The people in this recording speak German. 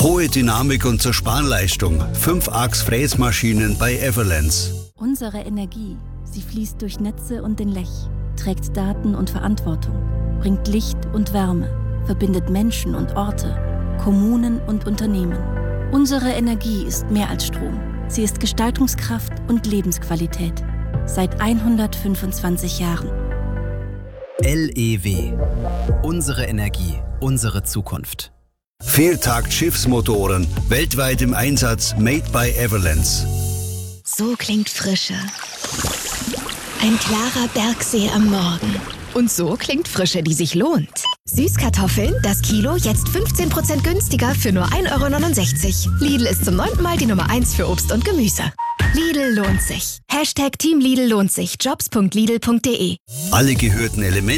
Hohe Dynamik und Zerspanleistung. 5-Achs-Fräsmaschinen bei Everlands. Unsere Energie, sie fließt durch Netze und den Lech, trägt Daten und Verantwortung, bringt Licht und Wärme, verbindet Menschen und Orte, Kommunen und Unternehmen. Unsere Energie ist mehr als Strom. Sie ist Gestaltungskraft und Lebensqualität. Seit 125 Jahren. LEW. Unsere Energie, unsere Zukunft. Viertakt-Schiffsmotoren, weltweit im Einsatz, made by Everlands. So klingt Frische. Ein klarer Bergsee am Morgen. Und so klingt Frische, die sich lohnt. Süßkartoffeln, das Kilo jetzt 15% günstiger für nur 1,69 €. Lidl ist zum 9. Mal die Nummer 1 für Obst und Gemüse. Lidl lohnt sich. #Team Lidl lohnt sich. Jobs.lidl.de. Alle gehörten Elemente